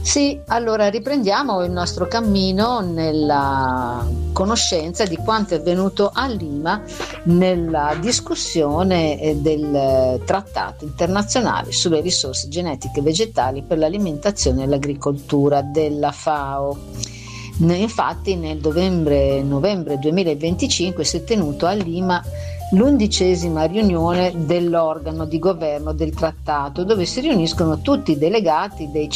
Sì, allora riprendiamo il nostro cammino nella conoscenza di quanto è avvenuto a Lima nella discussione del trattato internazionale sulle risorse genetiche vegetali per l'alimentazione e l'agricoltura della FAO. Infatti nel novembre 2025 si è tenuto a Lima l'11ª riunione dell'organo di governo del trattato, dove si riuniscono tutti i delegati dei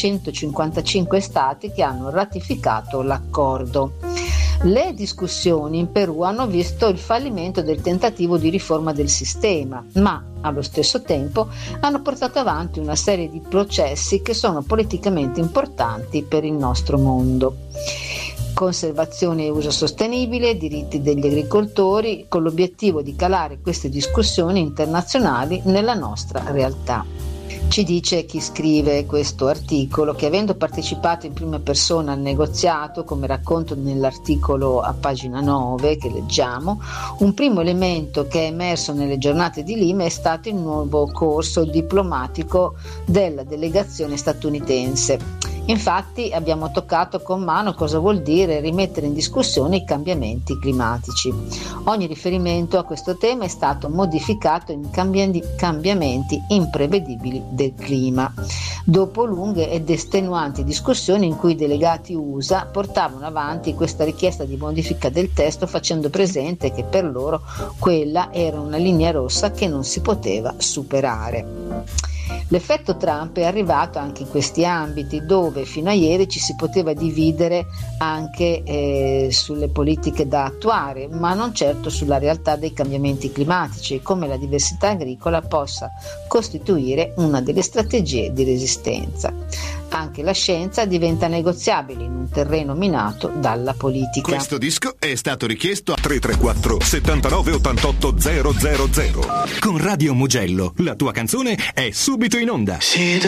155 stati che hanno ratificato l'accordo. Le discussioni in Perù hanno visto il fallimento del tentativo di riforma del sistema, ma allo stesso tempo hanno portato avanti una serie di processi che sono politicamente importanti per il nostro mondo. Conservazione e uso sostenibile, diritti degli agricoltori, con l'obiettivo di calare queste discussioni internazionali nella nostra realtà. Ci dice chi scrive questo articolo che, avendo partecipato in prima persona al negoziato, come racconto nell'articolo a pagina 9 che leggiamo, un primo elemento che è emerso nelle giornate di Lima è stato il nuovo corso diplomatico della delegazione statunitense. Infatti abbiamo toccato con mano cosa vuol dire rimettere in discussione i cambiamenti climatici. Ogni riferimento a questo tema è stato modificato in cambiamenti imprevedibili del clima, dopo lunghe ed estenuanti discussioni in cui i delegati USA portavano avanti questa richiesta di modifica del testo, facendo presente che per loro quella era una linea rossa che non si poteva superare. L'effetto Trump è arrivato anche in questi ambiti, dove fino a ieri ci si poteva dividere anche sulle politiche da attuare, ma non certo sulla realtà dei cambiamenti climatici e come la diversità agricola possa costituire una delle strategie di resistenza. Anche la scienza diventa negoziabile in un terreno minato dalla politica. Questo disco è stato richiesto a 334 79 88 000. Con Radio Mugello la tua canzone è subito in onda.